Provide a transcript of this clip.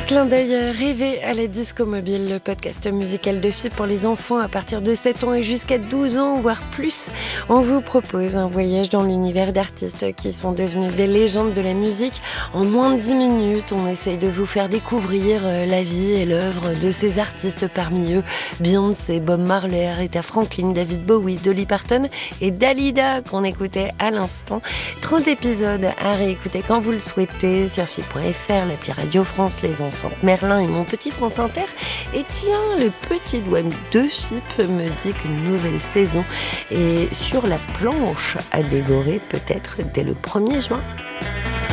Clin d'œil rêvé à la Disco Mobile, le podcast musical de filles pour les enfants à partir de 7 ans et jusqu'à 12 ans, voire plus. On vous propose un voyage dans l'univers d'artistes qui sont devenus des légendes de la musique. En moins de 10 minutes, on essaye de vous faire découvrir la vie et l'œuvre de ces artistes, parmi eux Beyoncé, Bob Marley, Aretha Franklin, David Bowie, Dolly Parton et Dalida qu'on écoutait à l'instant. 30 épisodes à réécouter quand vous le souhaitez sur FIP.fr, l'appli Radio France, les Enceintes Merlin et mon petit France Inter. Et tiens, le petit doigt de FIP me dit qu'une nouvelle saison est sur la planche à dévorer peut-être dès le 1er juin.